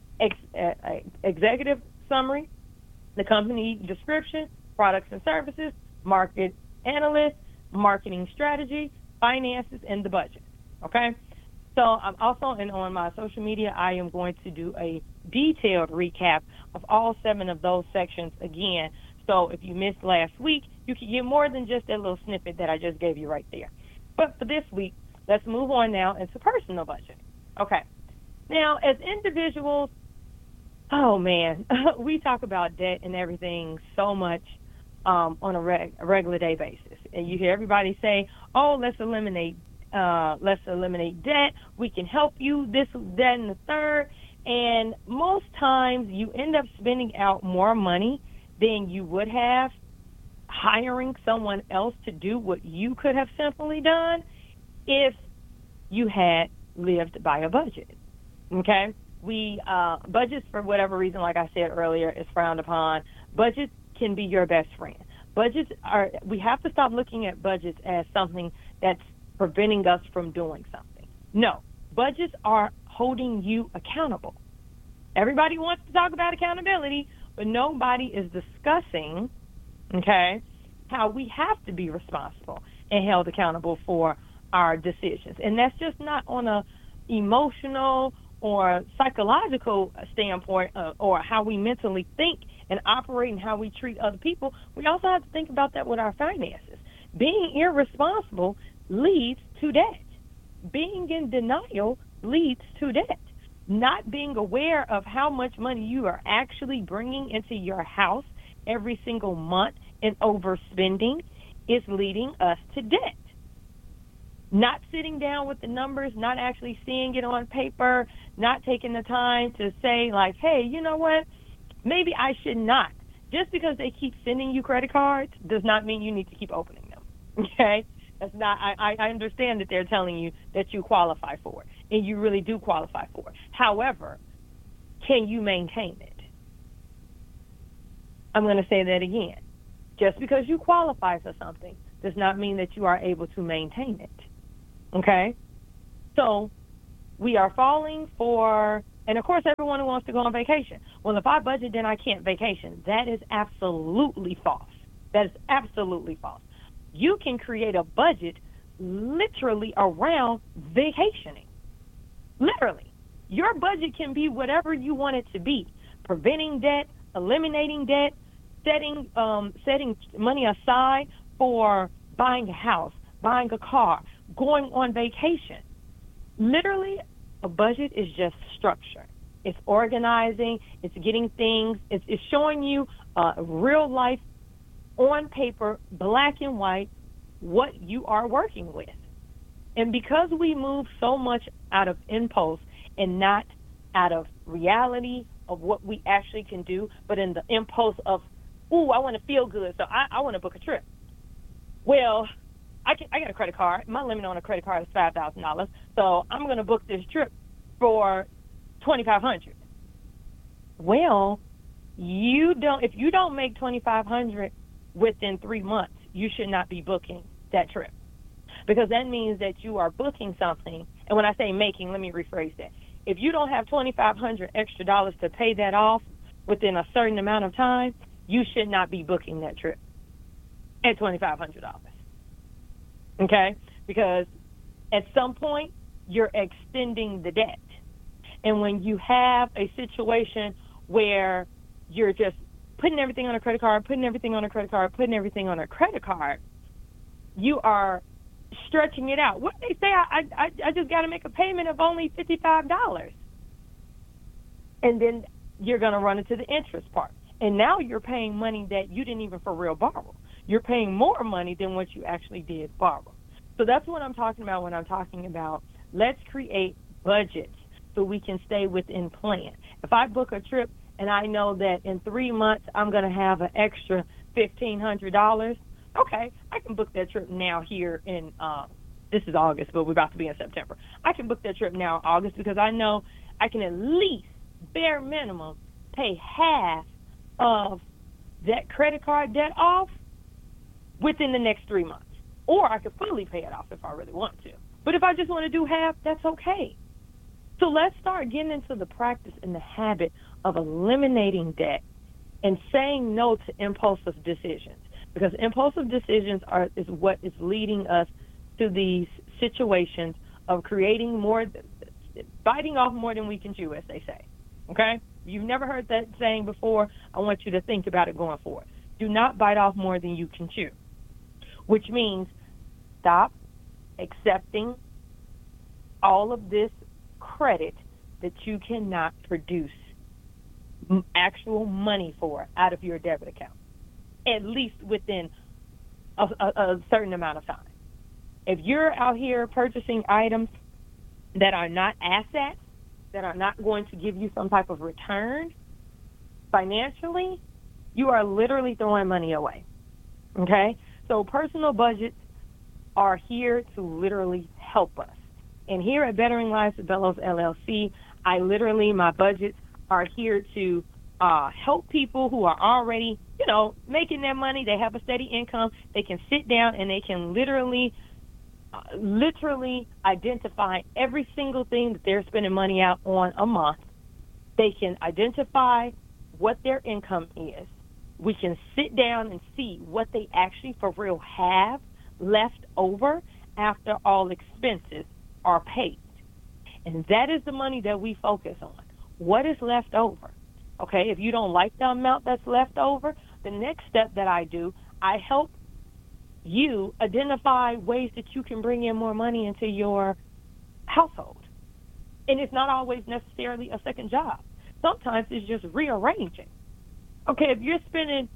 Speaker 7: Executive summary, the company description, products and services, market analyst, marketing strategy, finances, and the budget, okay? So I'm also, and on my social media, I am going to do a detailed recap of all 7 of those sections again. So if you missed last week, you can get more than just that little snippet that I just gave you right there. But for this week, let's move on now into personal budget. Okay. Now, as individuals, oh, man, we talk about debt and everything so much on a regular day basis. And you hear everybody say, oh, let's eliminate debt. We can help you, this, that, and the third. And most times you end up spending out more money than you would have hiring someone else to do what you could have simply done if you had lived by a budget, okay? Budgets, for whatever reason, like I said earlier, is frowned upon. Budgets can be your best friend. We have to stop looking at budgets as something that's preventing us from doing something. No, budgets are holding you accountable. Everybody wants to talk about accountability, but nobody is discussing, okay, how we have to be responsible and held accountable for our decisions. And that's just not on a emotional or psychological standpoint or how we mentally think and operate and how we treat other people. We also have to think about that with our finances. Being irresponsible leads to debt. Being in denial leads to debt. Not being aware of how much money you are actually bringing into your house every single month and overspending is leading us to debt. Not sitting down with the numbers, not actually seeing it on paper, not taking the time to say, like, hey, you know what? Maybe I should not. Just because they keep sending you credit cards does not mean you need to keep opening them. Okay? That's not. I understand that they're telling you that you qualify for it, and you really do qualify for it. However, can you maintain it? I'm going to say that again. Just because you qualify for something does not mean that you are able to maintain it. Okay? So we are falling for, and of course everyone who wants to go on vacation. Well, if I budget, then I can't vacation. That is absolutely false. That is absolutely false. You can create a budget literally around vacationing. Literally. Your budget can be whatever you want it to be. Preventing debt, eliminating debt, setting money aside for buying a house, buying a car, going on vacation. Literally, a budget is just structure. It's organizing, it's getting things, it's showing you real life on paper, black and white, what you are working with. And because we move so much out of impulse and not out of reality of what we actually can do, but in the impulse of, ooh, I want to feel good, so I want to book a trip. Well, I got a credit card. My limit on a credit card is $5,000, so I'm going to book this trip for $2,500. Well, if you don't make $2,500 within 3 months, you should not be booking that trip, because that means that you are booking something. And when I say making, let me rephrase that. If you don't have $2,500 extra dollars to pay that off within a certain amount of time, you should not be booking that trip at $2,500. Okay? Because at some point, you're extending the debt. And when you have a situation where you're just putting everything on a credit card, you are stretching it out. What do they say? I just got to make a payment of only $55. And then you're going to run into the interest part. And now you're paying money that you didn't even for real borrow. You're paying more money than what you actually did borrow. So that's what I'm talking about when I'm talking about let's create budgets so we can stay within plan. If I book a trip and I know that in 3 months I'm going to have an extra $1,500, okay, I can book that trip now here in, this is August, but we're about to be in September. I can book that trip now in August because I know I can at least, bare minimum, pay half of that credit card debt off within the next 3 months. Or I could fully pay it off if I really want to. But if I just want to do half, that's okay. So let's start getting into the practice and the habit of eliminating debt and saying no to impulsive decisions. Because impulsive decisions is what is leading us to these situations of creating more, biting off more than we can chew, as they say. Okay? You've never heard that saying before. I want you to think about it going forward. Do not bite off more than you can chew, which means stop accepting all of this credit that you cannot produce actual money for out of your debit account, at least within a certain amount of time. If you're out here purchasing items that are not assets, that are not going to give you some type of return financially, you are literally throwing money away. Okay? So personal budgets are here to literally help us. And here at Bettering Lives with Bellows LLC, my budgets are here to help people who are already, making their money. They have a steady income. They can sit down and they can literally identify every single thing that they're spending money out on a month. They can identify what their income is. We can sit down and see what they actually for real have left over after all expenses are paid. And that is the money that we focus on. What is left over? Okay, if you don't like the amount that's left over, the next step that I do, I help you identify ways that you can bring in more money into your household. And it's not always necessarily a second job. Sometimes it's just rearranging. Okay, if you're spending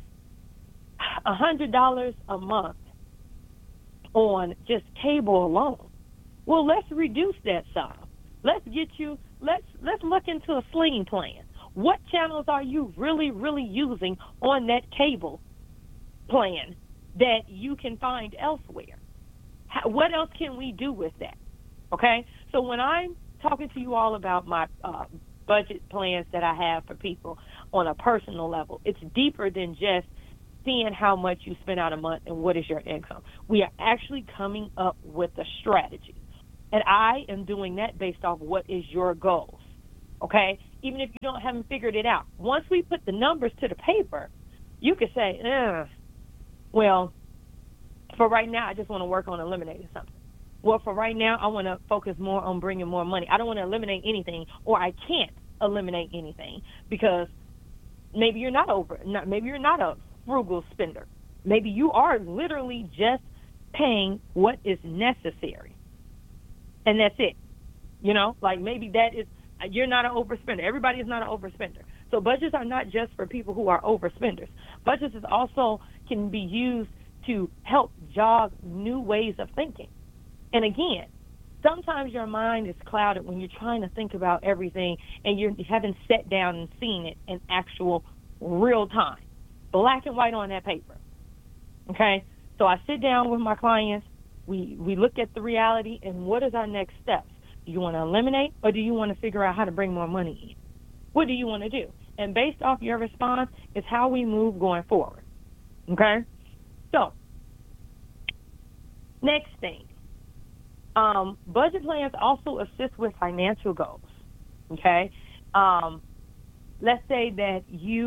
Speaker 7: $100 a month on just cable alone, well, let's reduce that sum. Let's look into a Sling plan. What channels are you really, really using on that cable plan that you can find elsewhere? What else can we do with that? Okay, so when I'm talking to you all about my budget plans that I have for people on a personal level, it's deeper than just seeing how much you spend out a month and what is your income. We are actually coming up with a strategy. And I am doing that based off what is your goals, okay? Even if you haven't figured it out. Once we put the numbers to the paper, you could say, well, for right now, I just want to work on eliminating something. Well, for right now, I want to focus more on bringing more money. I don't want to eliminate anything, or I can't eliminate anything because maybe you're not a frugal spender. Maybe you are literally just paying what is necessary. And that's it. Like maybe you're not an overspender. Everybody is not an overspender. So budgets are not just for people who are overspenders. Budgets also can be used to help jog new ways of thinking. And again, sometimes your mind is clouded when you're trying to think about everything and you haven't sat down and seen it in actual real time, black and white on that paper. Okay? So I sit down with my clients. We look at the reality and what is our next steps? Do you want to eliminate or do you want to figure out how to bring more money in? What do you want to do? And based off your response is how we move going forward. Okay? So, next thing. Budget plans also assist with financial goals. Okay? Let's say that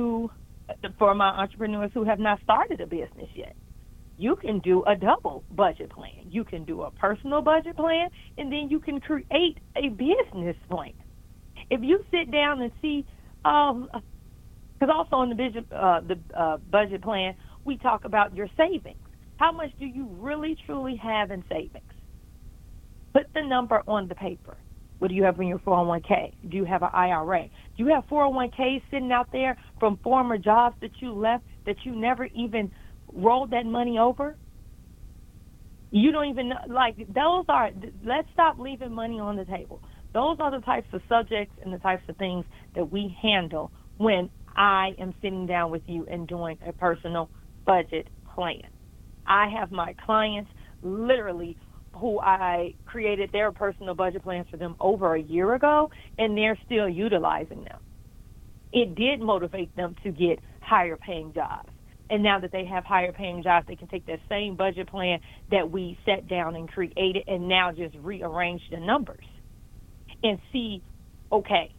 Speaker 7: for my entrepreneurs who have not started a business yet, you can do a double budget plan. You can do a personal budget plan, and then you can create a business plan. If you sit down and see, because also in the budget plan, we talk about your savings. How much do you really, truly have in savings? Put the number on the paper. What do you have in your 401k? Do you have an IRA? Do you have 401ks sitting out there from former jobs that you left that you never even rolled that money over? You don't even know. Let's stop leaving money on the table. Those are the types of subjects and the types of things that we handle when I am sitting down with you and doing a personal budget plan. I have my clients literally who I created their personal budget plans for them over a year ago, and they're still utilizing them. It did motivate them to get higher paying jobs. And now that they have higher paying jobs, they can take that same budget plan that we sat down and created and now just rearrange the numbers and see, okay,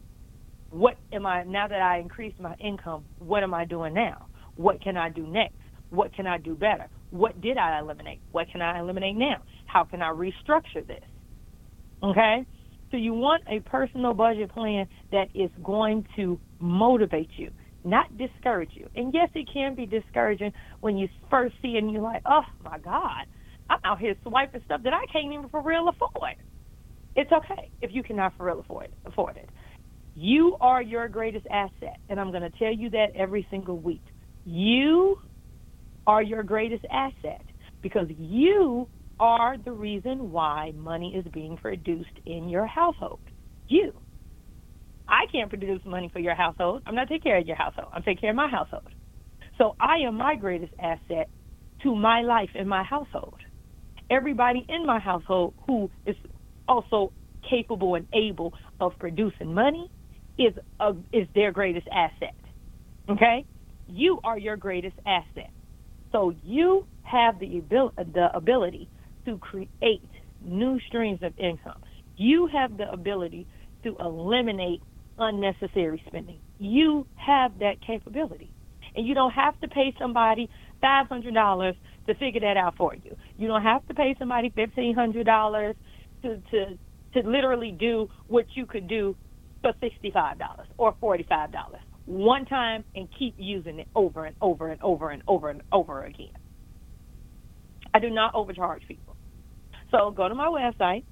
Speaker 7: now that I increased my income, what am I doing now? What can I do next? What can I do better? What did I eliminate? What can I eliminate now? How can I restructure this? Okay? So you want a personal budget plan that is going to motivate you, not discourage you. And yes, it can be discouraging when you first see it and you're like, oh my God, I'm out here swiping stuff that I can't even for real afford. It's okay if you cannot for real afford it. You are your greatest asset, and I'm going to tell you that every single week. You are your greatest asset because you are the reason why money is being produced in your household. You. I can't produce money for your household. I'm not taking care of your household. I'm taking care of my household. So I am my greatest asset to my life and my household. Everybody in my household who is also capable and able of producing money is their greatest asset. Okay? You are your greatest asset. So you have the ability to create new streams of income. You have the ability to eliminate unnecessary spending. You have that capability. And you don't have to pay somebody $500 to figure that out for you. You don't have to pay somebody $1,500 to literally do what you could do for $65 or $45 one time and keep using it over and over and over and over and over again. I do not overcharge people. So go to my website,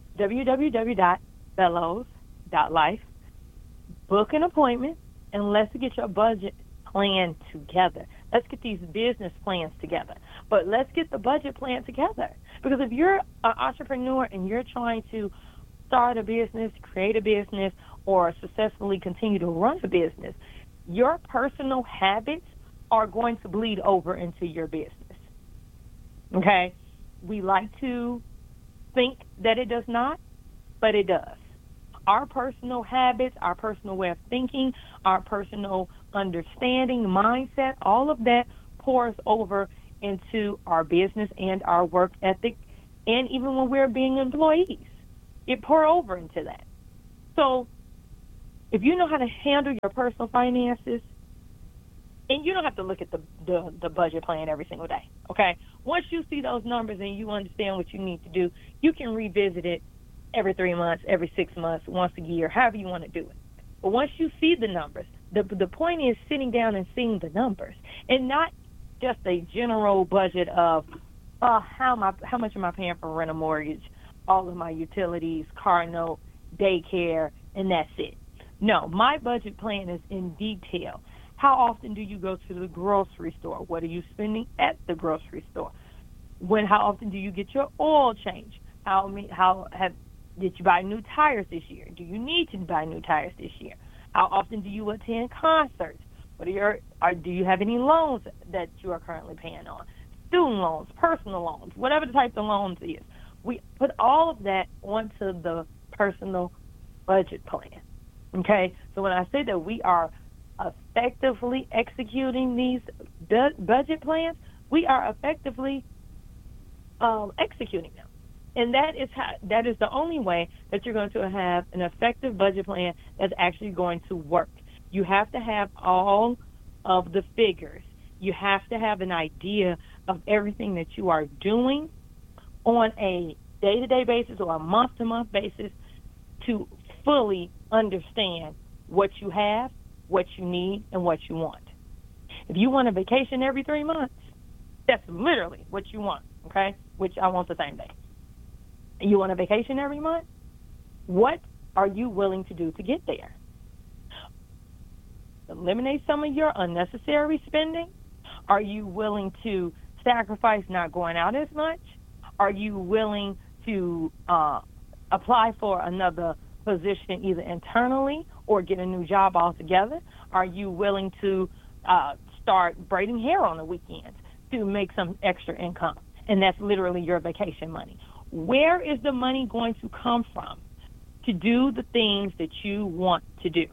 Speaker 7: www.bellows.life, book an appointment, and let's get your budget plan together. Let's get these business plans together. But let's get the budget plan together. Because if you're an entrepreneur and you're trying to start a business, create a business, or successfully continue to run a business, your personal habits are going to bleed over into your business. Okay? We like to think that it does not, but it does. Our personal habits, our personal way of thinking, our personal understanding, mindset, all of that pours over into our business and our work ethic, and even when we're being employees, it pours over into that. So if you know how to handle your personal finances, and you don't have to look at the budget plan every single day, okay? Once you see those numbers and you understand what you need to do, you can revisit it every 3 months, every 6 months, once a year, however you want to do it. But once you see the numbers, the point is sitting down and seeing the numbers, and not just a general budget of how much am I paying for rent or mortgage, all of my utilities, car note, daycare, and that's it. No, my budget plan is in detail. How often do you go to the grocery store? What are you spending at the grocery store? How often do you get your oil change? Did you buy new tires this year? Do you need to buy new tires this year? How often do you attend concerts? Do you have any loans that you are currently paying on? Student loans, personal loans, whatever the type of loans is. We put all of that onto the personal budget plan. Okay? So when I say that we are effectively executing these budget plans, we are effectively executing them. And that is the only way that you're going to have an effective budget plan that's actually going to work. You have to have all of the figures. You have to have an idea of everything that you are doing on a day-to-day basis or a month-to-month basis to fully understand what you have, what you need, and what you want. If you want a vacation every 3 months, that's literally what you want, okay? Which I want the same day. You want a vacation every month? What are you willing to do to get there? Eliminate some of your unnecessary spending? Are you willing to sacrifice not going out as much? Are you willing to apply for another position either internally or get a new job altogether? Are you willing to start braiding hair on the weekends to make some extra income? And that's literally your vacation money. Where is the money going to come from to do the things that you want to do?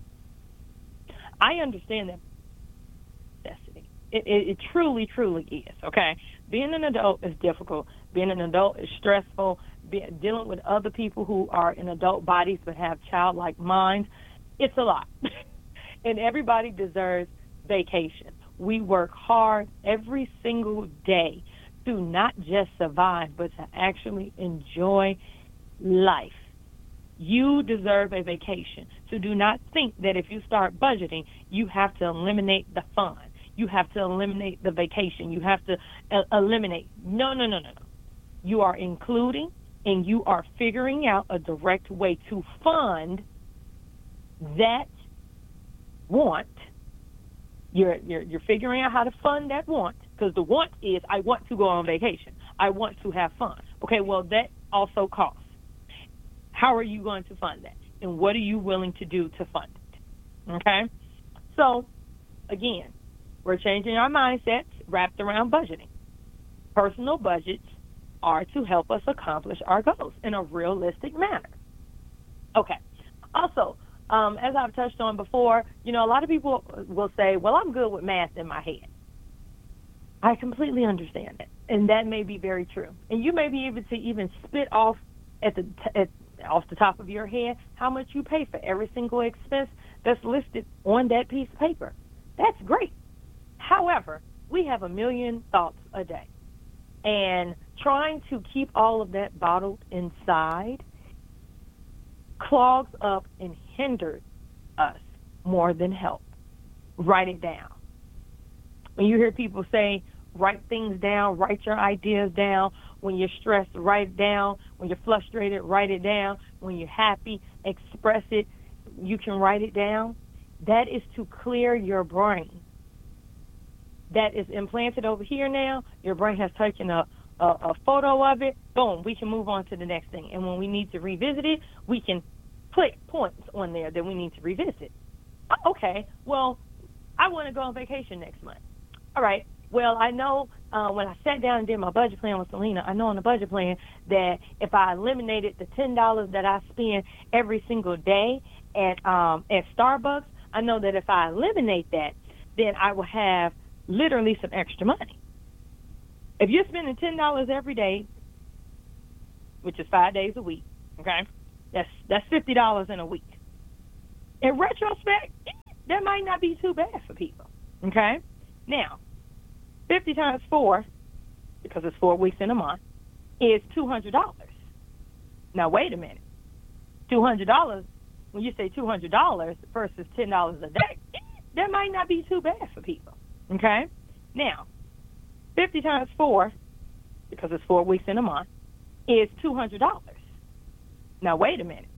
Speaker 7: I understand that necessity. It truly, truly is, okay? Being an adult is difficult. Being an adult is stressful. Dealing with other people who are in adult bodies but have childlike minds, it's a lot. And everybody deserves vacation. We work hard every single day to not just survive, but to actually enjoy life. You deserve a vacation. So do not think that if you start budgeting, you have to eliminate the fun. You have to eliminate the vacation. You have to eliminate. No. You are including and you are figuring out a direct way to fund that want. You're figuring out how to fund that want, because the want is, I want to go on vacation. I want to have fun. Okay, well, that also costs. How are you going to fund that? And what are you willing to do to fund it? Okay? So, again, we're changing our mindsets wrapped around budgeting. Personal budgets are to help us accomplish our goals in a realistic manner. Okay. Also, as I've touched on before, a lot of people will say, well, I'm good with math in my head. I completely understand that, and that may be very true. And you may be able to even spit off off the top of your head how much you pay for every single expense that's listed on that piece of paper. That's great. However, we have a million thoughts a day, and trying to keep all of that bottled inside clogs up and hinders us more than help. Write it down. When you hear people say, write things down, write your ideas down. When you're stressed, write it down. When you're frustrated, write it down. When you're happy, express it. You can write it down. That is to clear your brain. That is implanted over here now. Your brain has taken a photo of it. Boom, we can move on to the next thing. And when we need to revisit it, we can put points on there that we need to revisit. Okay, well, I want to go on vacation next month. All right, well, I know when I sat down and did my budget plan with Selena, I know on the budget plan that if I eliminated the $10 that I spend every single day at Starbucks, I know that if I eliminate that, then I will have literally some extra money. If you're spending $10 every day, which is 5 days a week, okay, that's $50 in a week. In retrospect, that might not be too bad for people, okay? Now, 50 times 4, because it's 4 weeks in a month, is $200. Now, wait a minute. $200, when you say $200 versus $10 a day, that might not be too bad for people, okay? Now, 50 times 4, because it's 4 weeks in a month, is $200. Now, wait a minute.